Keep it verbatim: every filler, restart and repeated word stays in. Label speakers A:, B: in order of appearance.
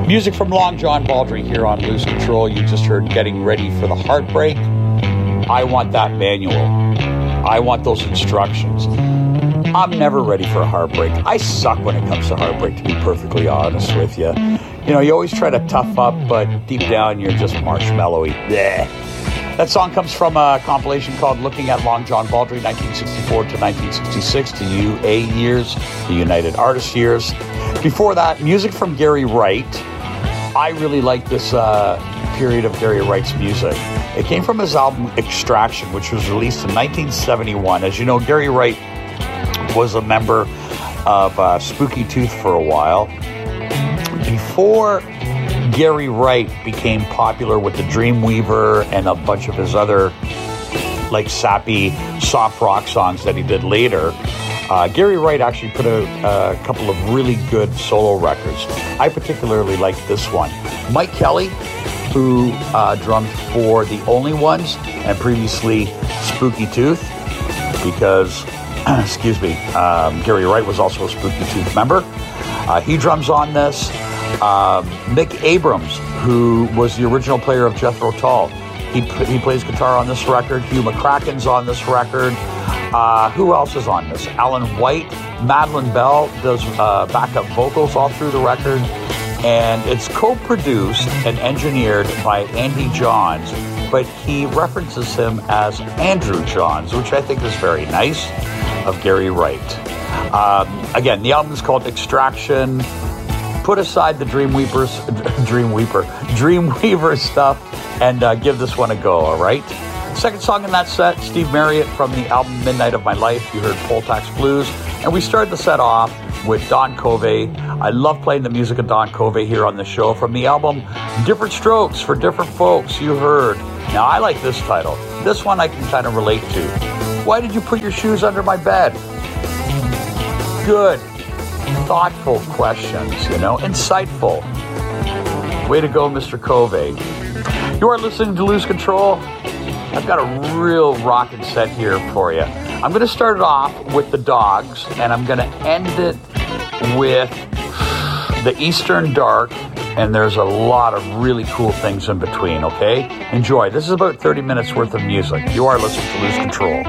A: Music from Long John Baldry here on Lose Control. You just heard Getting Ready for the Heartbreak. I want that manual. I want those instructions. I'm never ready for a heartbreak. I suck when it comes to heartbreak, to be perfectly honest with you. You know, you always try to tough up, but deep down you're just marshmallowy. Blech. That song comes from a compilation called Looking at Long John Baldry, nineteen sixty-four to nineteen sixty-six, the U A years, the United Artists years. Before that, music from Gary Wright. I really like this uh, period of Gary Wright's music. It came from his album Extraction, which was released in nineteen seventy-one. As you know, Gary Wright was a member of uh, Spooky Tooth for a while. Before Gary Wright became popular with the Dreamweaver and a bunch of his other like sappy soft rock songs that he did later, uh, Gary Wright actually put out a couple of really good solo records. I particularly like this one. Mike Kelly, who uh, drummed for The Only Ones and previously Spooky Tooth, because, excuse me, um, Gary Wright was also a Spooky Tooth member. Uh, he drums on this. Um, Mick Abrams, who was the original player of Jethro Tull, he he plays guitar on this record. Hugh McCracken's on this record. Uh, who else is on this? Alan White. Madeline Bell does uh, backup vocals all through the record. And it's co-produced and engineered by Andy Johns, but he references him as Andrew Johns, which I think is very nice of Gary Wright. Um, again, the album is called Extraction. Put aside the Dreamweavers, Dreamweaver, Dreamweaver stuff, and uh, give this one a go, all right? Second song in that set, Steve Marriott from the album Midnight of My Life. You heard Poltax Blues. And we started the set off with Don Covey. I love playing the music of Don Covey here on the show. From the album Different Strokes for Different Folks, you heard. Now, I like this title. This one I can kind of relate to. Why did you put your shoes under my bed? Good. Thoughtful questions, you know, insightful. Way to go, Mister Covey. You are listening to Lose Control. I've got a real rockin' set here for you. I'm going to start it off with the Dogs, and I'm going to end it with the Eastern Dark, and there's a lot of really cool things in between, okay? Enjoy. This is about thirty minutes worth of music. You are listening to Lose Control.